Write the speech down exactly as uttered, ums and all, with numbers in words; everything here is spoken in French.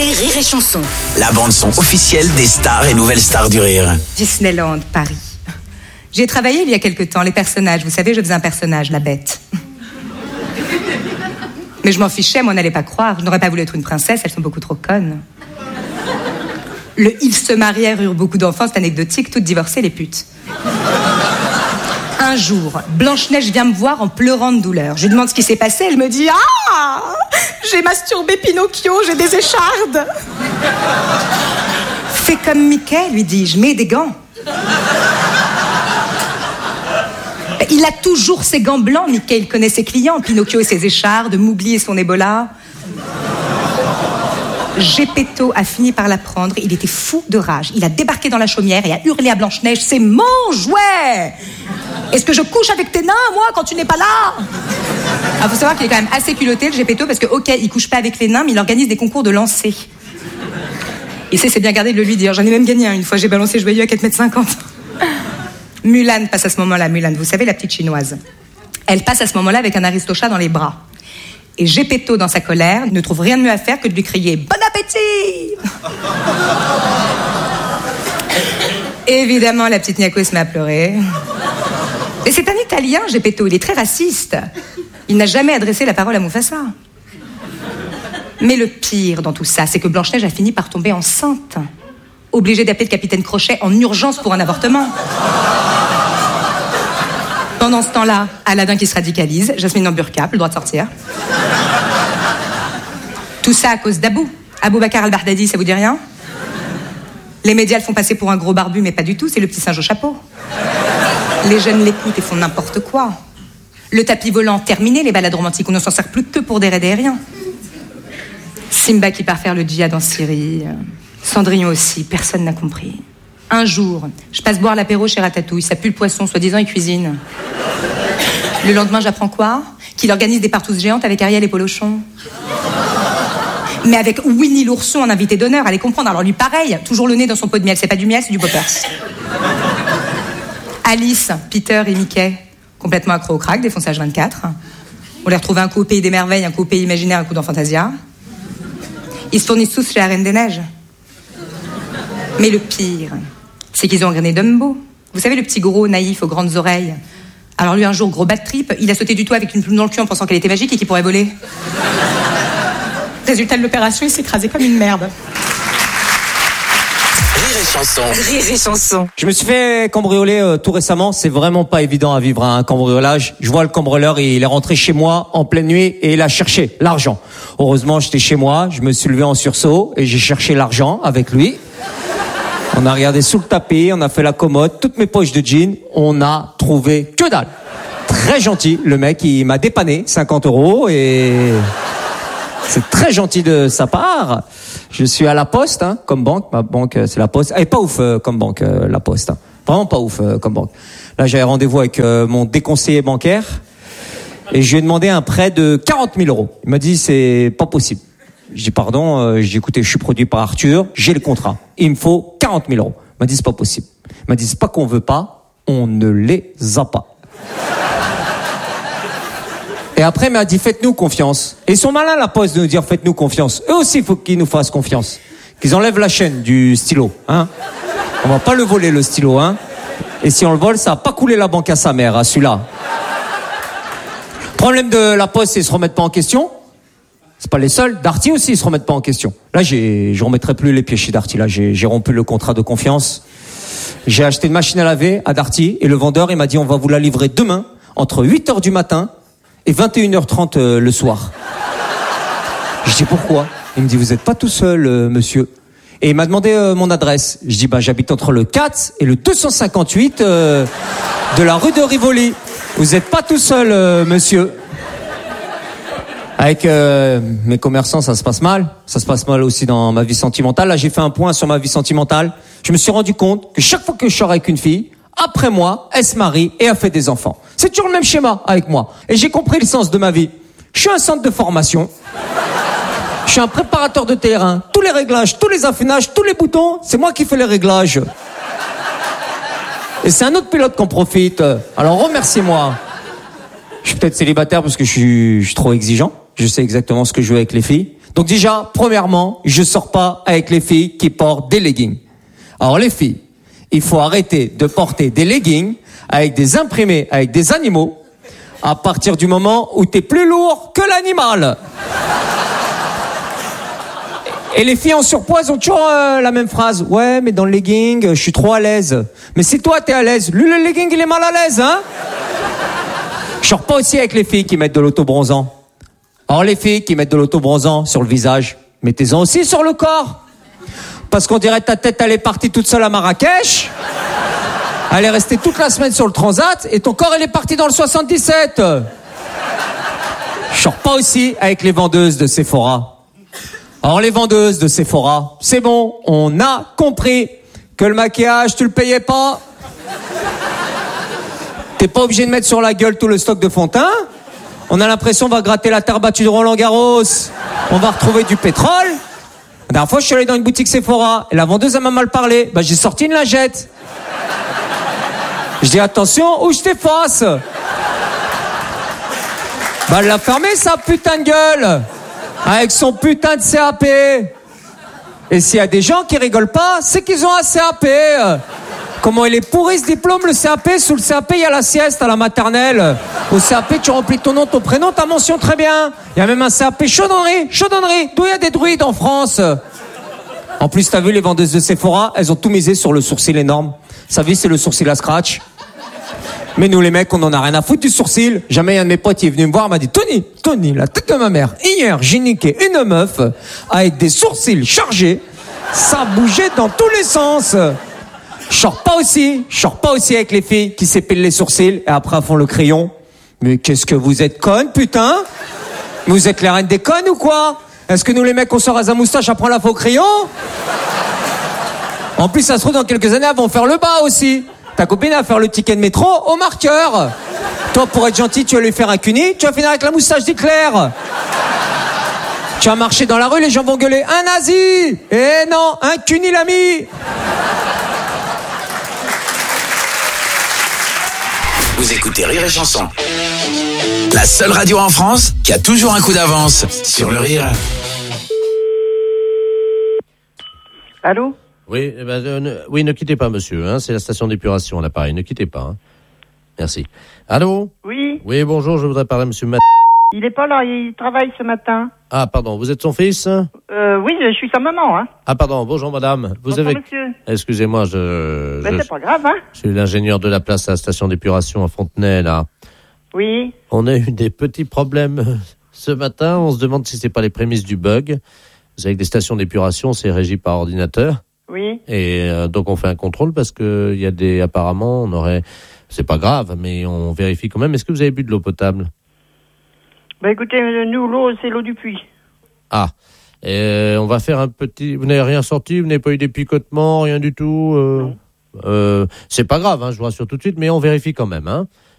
Rire et Chanson. La bande-son officielle des stars et nouvelles stars du rire. Disneyland, Paris. J'ai travaillé il y a quelque temps, les personnages. Vous savez, je faisais un personnage, la bête. Mais je m'en fichais, moi, on n'allait pas croire. Je n'aurais pas voulu être une princesse, elles sont beaucoup trop connes. Le « ils se marièrent, eurent beaucoup d'enfants », c'est anecdotique, toutes divorcées, les putes. Un jour, Blanche-Neige vient me voir en pleurant de douleur. Je lui demande ce qui s'est passé, elle me dit « Ah, j'ai masturbé Pinocchio, j'ai des échardes !» Fais comme Mickey, lui dis-je, mets des gants. Il a toujours ses gants blancs, Mickey, il connaît ses clients, Pinocchio et ses échardes, Mowgli et son Ebola. Geppetto a fini par la prendre, il était fou de rage. Il a débarqué dans la chaumière et a hurlé à Blanche-Neige « C'est mon jouet ! Est-ce que je couche avec tes nains, moi, quand tu n'es pas là ?» Il faut savoir qu'il est quand même assez culotté, le Geppetto, parce que, ok, il couche pas avec les nains, mais il organise des concours de lancer. Et c'est, c'est bien gardé de le lui dire. J'en ai même gagné un, une fois, j'ai balancé joyeux à quatre mètres cinquante. Mulan passe à ce moment-là, Mulan, vous savez, la petite chinoise. Elle passe à ce moment-là avec un aristochat dans les bras. Et Geppetto, dans sa colère, ne trouve rien de mieux à faire que de lui crier « Bon appétit !» Évidemment, la petite Niaco se met à pleurer. Et c'est un Italien, Geppetto, il est très raciste. Il n'a jamais adressé la parole à Mufasa. Mais le pire dans tout ça, c'est que Blanche-Neige a fini par tomber enceinte. Obligée d'appeler le capitaine Crochet en urgence pour un avortement. Pendant ce temps-là, Aladdin qui se radicalise, Jasmine en burqa, plus le droit de sortir. Tout ça à cause d'Abou. Aboubacar al-Baghdadi, ça vous dit rien? Les médias le font passer pour un gros barbu, mais pas du tout, c'est le petit singe au chapeau. Les jeunes l'écoutent et font n'importe quoi. Le tapis volant, terminé, les balades romantiques, on ne s'en sert plus que pour des raids aériens. Simba qui part faire le djihad en Syrie... Cendrillon aussi, personne n'a compris. Un jour, je passe boire l'apéro chez Ratatouille, ça pue le poisson, soi-disant il cuisine. Le lendemain, j'apprends quoi? Qu'il organise des partouzes géantes avec Ariel et Polochon. Mais avec Winnie l'ourson en invité d'honneur, allez comprendre. Alors lui, pareil, toujours le nez dans son pot de miel. C'est pas du miel, c'est du poppers. Alice, Peter et Mickey, complètement accro au crack, défonçage vingt-quatre. On les retrouve un coup au pays des merveilles, un coup au pays imaginaire, un coup dans Fantasia. Ils se fournissent tous chez la Reine des Neiges. Mais le pire, c'est qu'ils ont engrainé Dumbo. Vous savez, le petit gros naïf aux grandes oreilles. Alors lui, un jour, gros bad trip, il a sauté du toit avec une plume dans le cul en pensant qu'elle était magique et qu'il pourrait voler. Résultat de l'opération, il s'est écrasé comme une merde. Rire et Chanson. Rire et Chanson. Je me suis fait cambrioler euh, tout récemment. C'est vraiment pas évident à vivre un cambriolage. Je vois le cambrioleur, il est rentré chez moi en pleine nuit et il a cherché l'argent. Heureusement, j'étais chez moi, je me suis levé en sursaut et j'ai cherché l'argent avec lui. On a regardé sous le tapis, on a fait la commode, toutes mes poches de jeans, on a trouvé que dalle. Très gentil, le mec, il m'a dépanné cinquante euros et c'est très gentil de sa part. Je suis à la Poste, hein, comme banque, ma banque c'est la Poste. Elle est pas ouf euh, comme banque, euh, la Poste. Hein. Vraiment pas ouf euh, comme banque. Là, j'avais rendez-vous avec euh, mon déconseiller bancaire et je lui ai demandé un prêt de quarante mille euros. Il m'a dit c'est pas possible. Je dis pardon, euh, j'ai écouté, je suis produit par Arthur, j'ai le contrat. Il me faut quarante mille euros. Il m'a dit c'est pas possible. Il m'a dit c'est pas qu'on veut pas, on ne les a pas. Et après il m'a dit faites-nous confiance. Et ils sont malins la Poste de nous dire faites-nous confiance. Eux aussi il faut qu'ils nous fassent confiance. Qu'ils enlèvent la chaîne du stylo, hein. On va pas le voler le stylo, hein. Et si on le vole, ça va pas couler la banque à sa mère, à celui-là. Problème de la Poste, c'est qu'ils se remettent pas en question. C'est pas les seuls. Darty aussi, ils se remettent pas en question. Là, j'ai, je remettrai plus les pieds chez Darty. Là, j'ai, j'ai rompu le contrat de confiance. J'ai acheté une machine à laver à Darty et le vendeur, il m'a dit, on va vous la livrer demain entre huit heures du matin et vingt et une heures trente euh, le soir. Je dis pourquoi? Il me dit, vous êtes pas tout seul, euh, monsieur. Et il m'a demandé euh, mon adresse. Je dis, bah, j'habite entre le quatre et le deux cent cinquante-huit euh, de la rue de Rivoli. Vous êtes pas tout seul, euh, monsieur. Avec euh, mes commerçants, ça se passe mal. Ça se passe mal aussi dans ma vie sentimentale. Là, j'ai fait un point sur ma vie sentimentale. Je me suis rendu compte que chaque fois que je sors avec une fille, après moi, elle se marie et elle fait des enfants. C'est toujours le même schéma avec moi. Et j'ai compris le sens de ma vie. Je suis un centre de formation. Je suis un préparateur de terrain. Tous les réglages, tous les affinages, tous les boutons, c'est moi qui fais les réglages. Et c'est un autre pilote qu'on profite. Alors remerciez-moi. Je suis peut-être célibataire parce que je suis, je suis trop exigeant. Je sais exactement ce que je veux avec les filles. Donc déjà, premièrement, je sors pas avec les filles qui portent des leggings. Alors les filles, il faut arrêter de porter des leggings avec des imprimés, avec des animaux, à partir du moment où t'es plus lourd que l'animal. Et les filles en surpoids ont toujours euh, la même phrase. Ouais, mais dans le legging, je suis trop à l'aise. Mais si toi t'es à l'aise, lui le legging il est mal à l'aise, hein. Je sors pas aussi avec les filles qui mettent de l'autobronzant. Alors les filles qui mettent de l'autobronzant sur le visage, mettez-en aussi sur le corps. Parce qu'on dirait que ta tête elle est partie toute seule à Marrakech. Elle est restée toute la semaine sur le transat et ton corps il est parti dans le soixante-dix-sept. Je sors pas aussi avec les vendeuses de Sephora. Alors les vendeuses de Sephora, c'est bon, on a compris que le maquillage, tu le payais pas. T'es pas obligé de mettre sur la gueule tout le stock de fond de teint. On a l'impression qu'on va gratter la terre battue de Roland Garros. On va retrouver du pétrole. La dernière fois, je suis allé dans une boutique Sephora et la vendeuse, elle m'a mal parlé. Bah, j'ai sorti une lingette. Je dis attention, ou je t'efface. Bah, elle l'a fermé, sa putain de gueule. Avec son putain de C A P. Et s'il y a des gens qui rigolent pas, c'est qu'ils ont un C A P. Comment il est pourri ce diplôme, le C A P. Sous le C A P, il y a la sieste à la maternelle. Au C A P, tu remplis ton nom, ton prénom, ta mention, très bien. Il y a même un C A P chaudronnerie, chaudronnerie. D'où il y a des druides en France. En plus, t'as vu, les vendeuses de Sephora, elles ont tout misé sur le sourcil énorme. Sa vie, c'est le sourcil à scratch. Mais nous, les mecs, on en a rien à foutre du sourcil. Jamais un de mes potes qui est venu me voir, m'a dit, Tony, Tony, la tête de ma mère. Hier, j'ai niqué une meuf avec des sourcils chargés. Ça bougeait dans tous les sens. Je sors pas aussi, je sors pas aussi avec les filles qui s'épilent les sourcils et après font le crayon. Mais qu'est-ce que vous êtes connes, putain? Vous êtes les reines des connes ou quoi? Est-ce que nous, les mecs, on se rase la moustache après la faux crayon? En plus, ça se trouve, dans quelques années, elles vont faire le bas aussi. Ta copine va faire le ticket de métro au marqueur. Toi, pour être gentil, tu vas lui faire un cuni, tu vas finir avec la moustache d'Hitler. Tu vas marcher dans la rue, les gens vont gueuler un nazi. Eh non, un cuni l'ami. Vous écoutez Rire et Chanson, la seule radio en France qui a toujours un coup d'avance sur le rire. Allô? Oui, eh ben, euh, ne, oui, ne quittez pas, monsieur. Hein, c'est la station d'épuration à l'appareil. Ne quittez pas. Hein. Merci. Allô? Oui. Oui, bonjour. Je voudrais parler à monsieur Mat... Il est pas là. Il travaille ce matin. Ah, pardon. Vous êtes son fils? Euh, oui, je suis sa maman, hein. Ah, pardon. Bonjour, madame. Vous Bonjour, avez... monsieur. Excusez-moi, je... Ben, je... c'est pas grave, hein. Je suis l'ingénieur de la place à la station d'épuration à Fontenay, là. Oui. On a eu des petits problèmes ce matin. On se demande si c'est pas les prémices du bug. Vous savez que des stations d'épuration, c'est régi par ordinateur. Oui. Et euh, donc on fait un contrôle parce que il y a des apparemment on aurait c'est pas grave mais on vérifie quand même. Est-ce que vous avez bu de l'eau potable? Ben écoutez, nous l'eau c'est l'eau du puits. Ah, et on va faire un petit. Vous n'avez rien sorti, vous n'avez pas eu des picotements, rien du tout. Euh... Non. Euh, c'est pas grave, hein, je vous rassure tout de suite, mais on vérifie quand même. Hein.